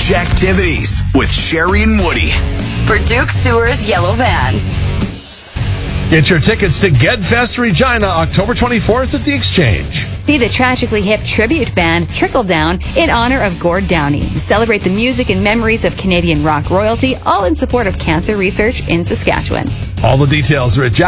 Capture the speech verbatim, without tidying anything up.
Jacktivities with Sherry and Woody. For Duke Sewer's Yellow Vans. Get your tickets to GetFest Regina October twenty-fourth at the Exchange. See the tragically hip tribute band Trickle Down in honor of Gord Downey. Celebrate the music and memories of Canadian rock royalty, all in support of cancer research in Saskatchewan. All the details are at Jack